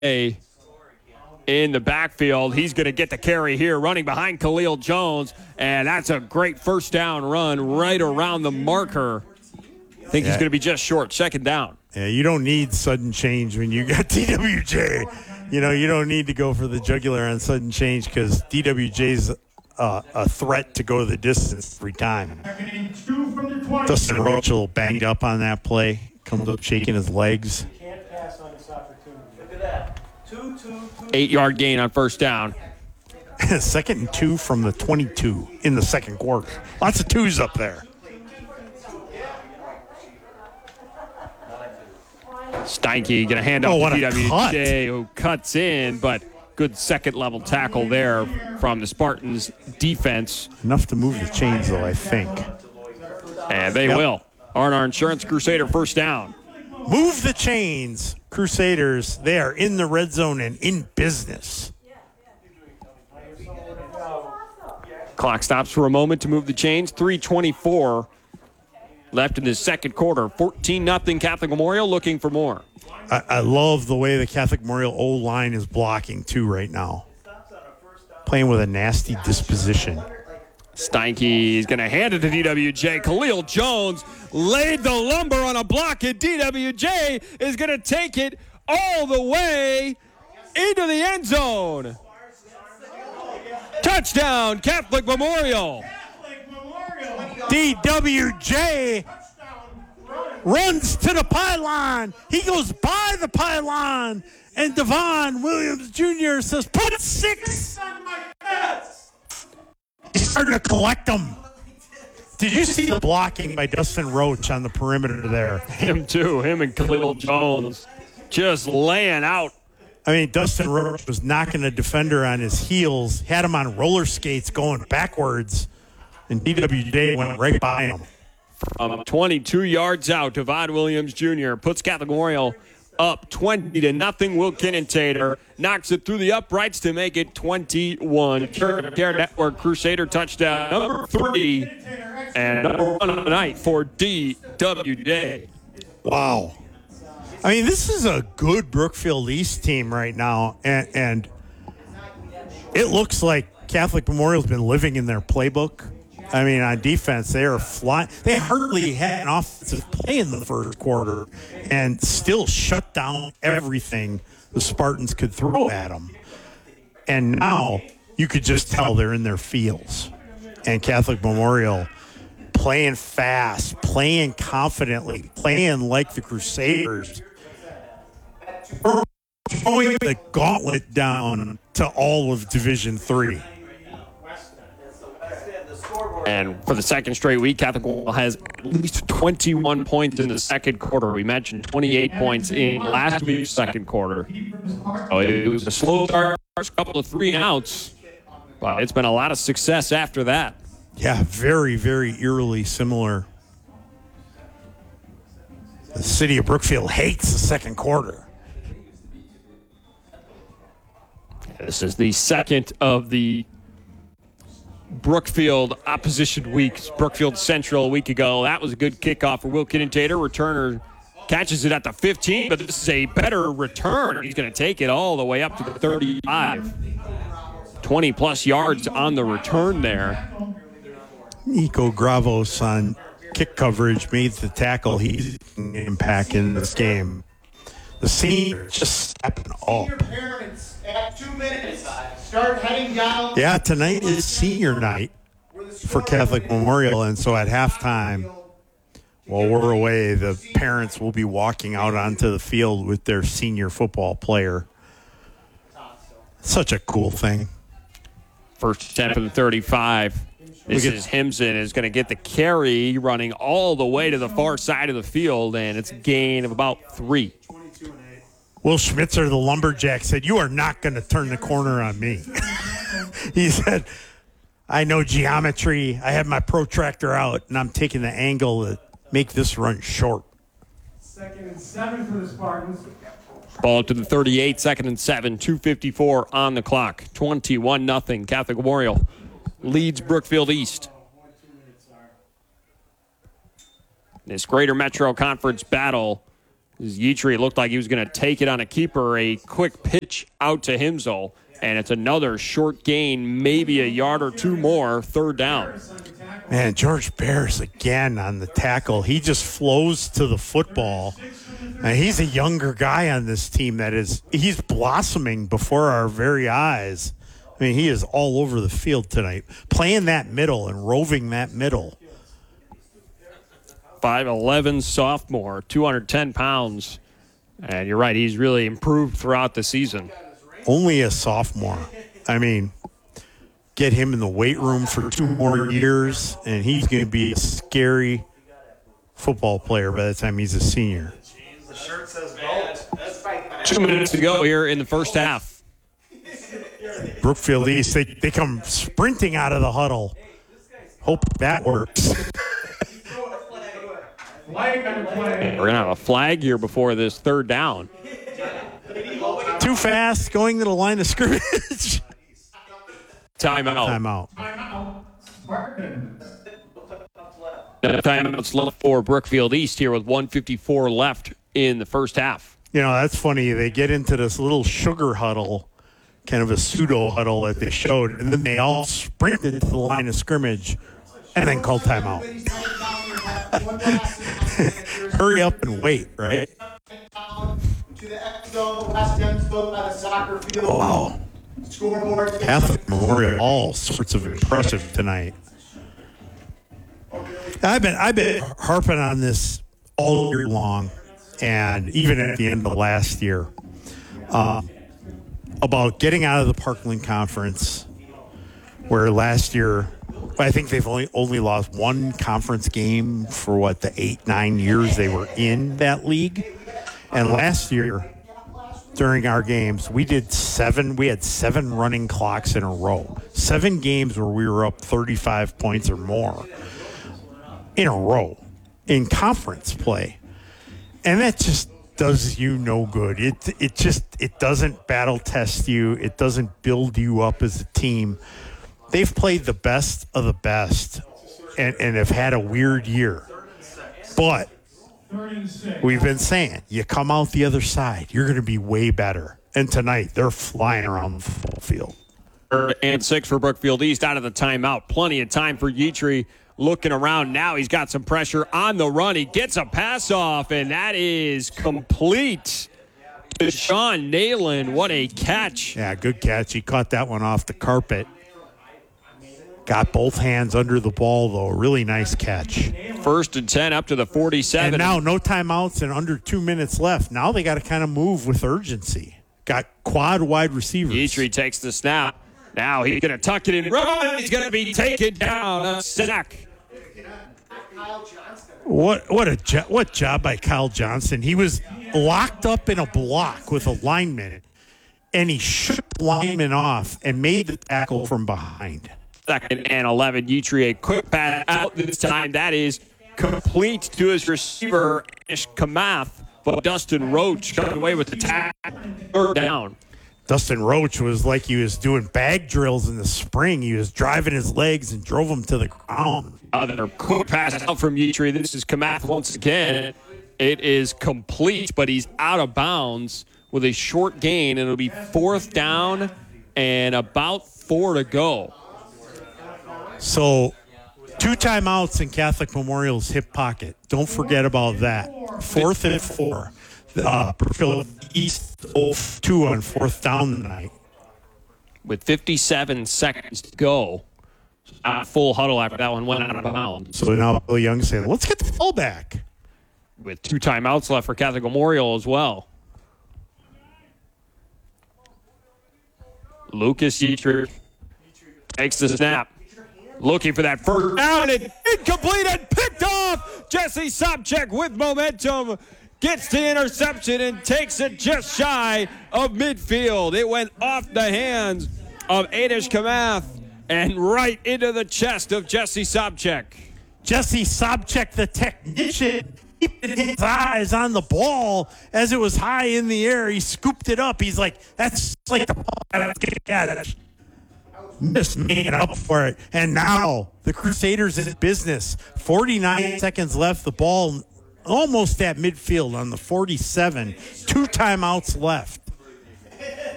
in the backfield. He's going to get the carry here, running behind Khalil Jones, and that's a great first down run right around the marker. I think he's going to be just short, second down. Yeah, you don't need sudden change when you got DWJ. You don't need to go for the jugular on sudden change because DWJ's a threat to go the distance every time. Dustin Roach a little banged up on that play. Comes up shaking his legs. 8-yard gain on first down. 2nd and 2 from the 22 in the second quarter. Lots of twos up there. Steinke going to hand off to DWJ, who cuts in, but good second-level tackle there from the Spartans' defense. Enough to move the chains, though, I think. And they will. R&R Insurance Crusader first down. Move the chains, Crusaders. They are in the red zone and in business. Clock stops for a moment to move the chains. 3:24 left in the second quarter. 14-0 Catholic Memorial, looking for more. I love the way the Catholic Memorial O-line is blocking, too, right now. Playing with a nasty disposition. Steinke is going to hand it to DWJ. Khalil Jones laid the lumber on a block, and DWJ is going to take it all the way into the end zone. Touchdown, Catholic Memorial. DWJ runs to the pylon. He goes by the pylon, and Devon Williams Jr. says, "Put 6 on my pants." He's starting to collect them. Did you see the blocking by Dustin Roach on the perimeter there? Him too. Him and Khalil Jones just laying out. I mean, Dustin Roach was knocking a defender on his heels, had him on roller skates going backwards, and DWJ went right by him. From 22 yards out, Devon Williams Jr. puts Catholic Memorial up 20-0. Will Kinnentater knocks it through the uprights to make it 21. Care Network Crusader touchdown number 3 and number 1 on the night for DWJ. Wow. I mean, this is a good Brookfield East team right now, and it looks like Catholic Memorial's been living in their playbook. I mean, on defense, they are flying. They hardly had an offensive play in the first quarter and still shut down everything the Spartans could throw at them. And now you could just tell they're in their feels. And Catholic Memorial playing fast, playing confidently, playing like the Crusaders. Throwing the gauntlet down to all of Division III. And for the second straight week, Catholic Memorial has at least 21 points in the second quarter. We mentioned 28 points in last week's second quarter. So it was a slow start, first couple of 3-and-outs, but it's been a lot of success after that. Yeah, very, very eerily similar. The city of Brookfield hates the second quarter. This is the second of the Brookfield opposition weeks. Brookfield Central a week ago. That was a good kickoff for Will Kinnentater. Returner catches it at the 15, but this is a better return. He's going to take it all the way up to the 35. 20-plus yards on the return there. Nico Gravos on kick coverage made the tackle. He's an impact in this game. The senior just stepping up. At 2 minutes, start heading down. Yeah, tonight is senior night for Catholic Memorial, and so at halftime, while we're away, the parents will be walking out onto the field with their senior football player. Such a cool thing. First attempt for the 35. This is Himson is going to get the carry running all the way to the far side of the field, and it's a gain of about 3. Will Schmitzer, the lumberjack, said, "You are not going to turn the corner on me." He said, "I know geometry. I have my protractor out, and I'm taking the angle to make this run short." 2nd and 7 for the Spartans. Ball to the 38, 2nd and 7, 2:54 on the clock. 21-0. Catholic Memorial leads Brookfield East. This Greater Metro Conference battle Yetri looked like he was going to take it on a keeper, a quick pitch out to Himzel, and it's another short gain, maybe a yard or two more, third down. Man, George Bears again on the tackle. He just flows to the football. And he's a younger guy on this team he's blossoming before our very eyes. I mean, he is all over the field tonight, playing that middle and roving that middle. 5'11" sophomore, 210 pounds. And you're right, he's really improved throughout the season. Only a sophomore. I mean, get him in the weight room for 2 more years, and he's going to be a scary football player by the time he's a senior. The shirt says vote. 2 minutes to go here in the first half. Brookfield East, they come sprinting out of the huddle. Hope that works. Flag on the play. We're going to have a flag here before this third down. Too fast, going to the line of scrimmage. Timeout. Timeout. Timeout. Spartans. Timeouts left for Brookfield East here with 1:54 left in the first half. You know, that's funny. They get into this little sugar huddle, kind of a pseudo huddle that they showed, and then they all sprinted to the line of scrimmage and then called timeout. Hurry up and wait, right? To the X zone, the west end spoke by the soccer field. Wow. Scoreboard. Catholic Memorial, all sorts of impressive tonight. I've been harping on this all year long, and even at the end of last year, about getting out of the Parkland Conference, where last year I think they've only lost one conference game for the 8-9 years they were in that league. And last year, during our games, we had 7 running clocks in a row. 7 games where we were up 35 points or more in a row in conference play. And that just does you no good. It doesn't battle test you. It doesn't build you up as a team. They've played the best of the best and have had a weird year. But we've been saying, you come out the other side, you're going to be way better. And tonight, they're flying around the football field. 3rd and 6 for Brookfield East out of the timeout. Plenty of time for Yetri looking around now. He's got some pressure on the run. He gets a pass off, and that is complete. Sean Nayland, what a catch. Yeah, good catch. He caught that one off the carpet. Got both hands under the ball, though. Really nice catch. 1st and 10 up to the 47. And now no timeouts and under 2 minutes left. Now they got to kind of move with urgency. Got quad wide receivers. Yetri takes the snap. Now he's going to tuck it in. Run! He's going to be taken down. A sack. What job by Kyle Johnson. He was locked up in a block with a lineman, and he shook the lineman off and made the tackle from behind. 2nd and 11. Yetri, a quick pass out this time. That is complete to his receiver, Ish Kamath, but Dustin Roach got away with the tackle. 3rd down. Dustin Roach was like he was doing bag drills in the spring. He was driving his legs and drove him to the ground. Another quick pass out from Yetri. This is Kamath once again. It is complete, but he's out of bounds with a short gain, and it'll be 4th down and about 4 to go. So 2 timeouts in Catholic Memorial's hip pocket. Don't forget about that. 4th and 4. Brookfield East 0-2 on 4th down tonight. With 57 seconds to go. Full huddle after that one went out of bounds. So now Bill Young saying, let's get the ball back. With 2 timeouts left for Catholic Memorial as well. Lucas Yetri takes the snap. Looking for that first down and incomplete and picked off. Jesse Sobchak with momentum gets the interception and takes it just shy of midfield. It went off the hands of Adish Kamath and right into the chest of Jesse Sobchak. Jesse Sobchak, the technician, keeping his eyes on the ball as it was high in the air. He scooped it up. He's like, that's like the ball. Let's get it. Just making up for it. And now the Crusaders in business. 49 seconds left. The ball almost at midfield on the 47. 2 timeouts left.